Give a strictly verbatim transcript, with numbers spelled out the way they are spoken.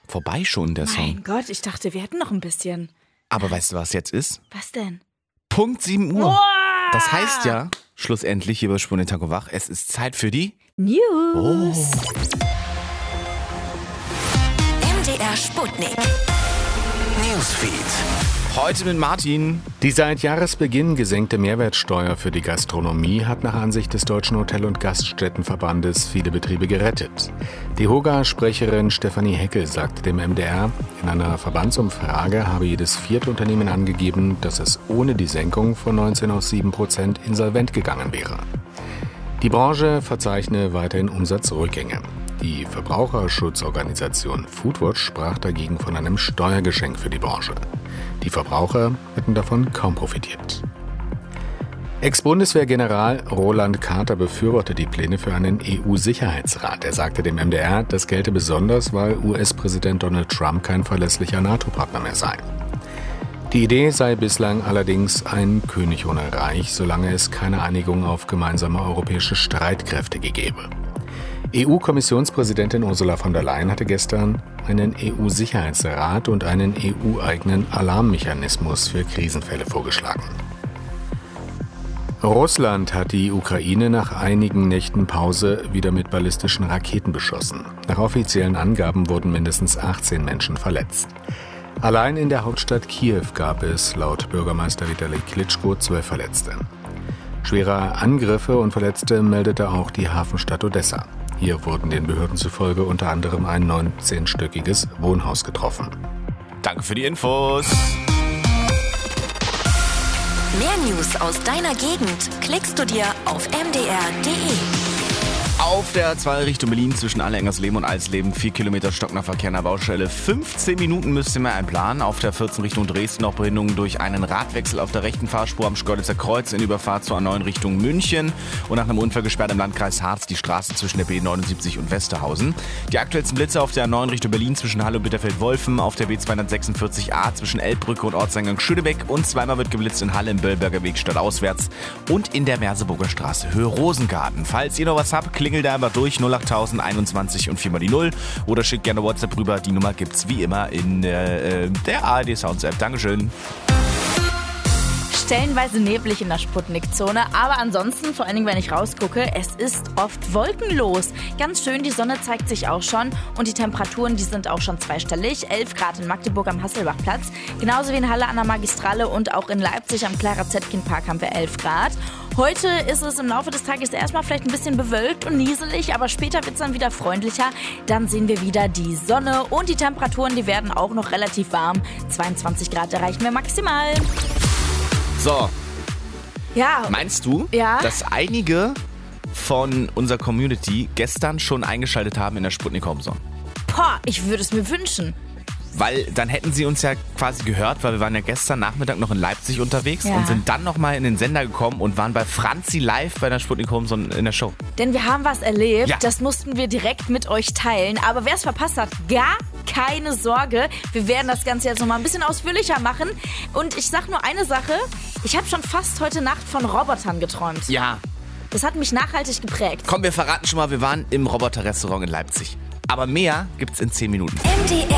vorbei schon, der Song. Mein Gott, ich dachte, wir hätten noch ein bisschen. Aber weißt du, was jetzt ist? Was denn? Punkt sieben Uhr. Boah! Das heißt ja, schlussendlich hier bei Spur Tag und Wach, es ist Zeit für die News. Oh. M D R Sputnik. Newsfeed. Heute mit Martin. Die seit Jahresbeginn gesenkte Mehrwertsteuer für die Gastronomie hat nach Ansicht des Deutschen Hotel- und Gaststättenverbandes viele Betriebe gerettet. Die Hoga-Sprecherin Stefanie Heckel sagte dem M D R, in einer Verbandsumfrage habe jedes vierte Unternehmen angegeben, dass es ohne die Senkung von neunzehn auf sieben Prozent insolvent gegangen wäre. Die Branche verzeichne weiterhin Umsatzrückgänge. Die Verbraucherschutzorganisation Foodwatch sprach dagegen von einem Steuergeschenk für die Branche. Die Verbraucher hätten davon kaum profitiert. Ex-Bundeswehrgeneral Roland Carter befürwortet die Pläne für einen E U-Sicherheitsrat. Er sagte dem M D R, das gelte besonders, weil U S-Präsident Donald Trump kein verlässlicher NATO-Partner mehr sei. Die Idee sei bislang allerdings ein König ohne Reich, solange es keine Einigung auf gemeinsame europäische Streitkräfte gegebe. E U-Kommissionspräsidentin Ursula von der Leyen hatte gestern einen E U-Sicherheitsrat und einen E U-eigenen Alarmmechanismus für Krisenfälle vorgeschlagen. Russland hat die Ukraine nach einigen Nächten Pause wieder mit ballistischen Raketen beschossen. Nach offiziellen Angaben wurden mindestens achtzehn Menschen verletzt. Allein in der Hauptstadt Kiew gab es laut Bürgermeister Vitali Klitschko zwölf Verletzte. Schwere Angriffe und Verletzte meldete auch die Hafenstadt Odessa. Hier wurden den Behörden zufolge unter anderem ein neunzehnstöckiges Wohnhaus getroffen. Danke für die Infos. Mehr News aus deiner Gegend klickst du dir auf m d r punkt d e. Auf der zwei Richtung Berlin zwischen Allerengersleben und Alsleben, vier Kilometer Stocknerverkehr an der Baustelle. fünfzehn Minuten müsst ihr mehr einplanen. Auf der vierzehn Richtung Dresden noch Behinderungen durch einen Radwechsel auf der rechten Fahrspur am Schkeuditzer Kreuz in Überfahrt zur A neun Richtung München. Und nach einem Unfall gesperrt im Landkreis Harz die Straße zwischen der B neunundsiebzig und Westerhausen. Die aktuellsten Blitze auf der A neun Richtung Berlin zwischen Halle und Bitterfeld-Wolfen, auf der B zweihundertsechsundvierzig A zwischen Elbbrücke und Ortseingang Schönebeck und zweimal wird geblitzt in Halle im Böllberger Weg stadtauswärts und in der Merseburger Straße Höhe Rosengarten. Falls ihr noch was habt, klingelt da einfach durch null achttausend einundzwanzig und viermal die null oder schickt gerne WhatsApp rüber. Die Nummer gibt's wie immer in äh, der A R D Sounds App. Dankeschön. Stellenweise neblig in der Sputnik-Zone, aber ansonsten, vor allen Dingen, wenn ich rausgucke, es ist oft wolkenlos. Ganz schön, die Sonne zeigt sich auch schon und die Temperaturen, die sind auch schon zweistellig. elf Grad in Magdeburg am Hasselbachplatz, genauso wie in Halle an der Magistrale und auch in Leipzig am Clara-Zetkin-Park haben wir elf Grad. Heute ist es im Laufe des Tages erstmal vielleicht ein bisschen bewölkt und nieselig, aber später wird es dann wieder freundlicher. Dann sehen wir wieder die Sonne und die Temperaturen, die werden auch noch relativ warm. zweiundzwanzig Grad erreichen wir maximal. So, Ja, meinst du, Ja. dass einige von unserer Community gestern schon eingeschaltet haben in der Sputnik Homezone? boah, ich würde es mir wünschen. Weil dann hätten sie uns ja quasi gehört, weil wir waren ja gestern Nachmittag noch in Leipzig unterwegs Ja. und sind dann nochmal in den Sender gekommen und waren bei Franzi live bei der Sputnik Homezone in der Show. Denn wir haben was erlebt, Ja. das mussten wir direkt mit euch teilen. Aber wer es verpasst hat, gar keine Sorge. Wir werden das Ganze jetzt nochmal ein bisschen ausführlicher machen. Und ich sag nur eine Sache, ich habe schon fast heute Nacht von Robotern geträumt. Ja, Das hat mich nachhaltig geprägt. komm, wir verraten schon mal, wir waren im Roboter-Restaurant in Leipzig. Aber mehr gibt's in zehn Minuten. M D R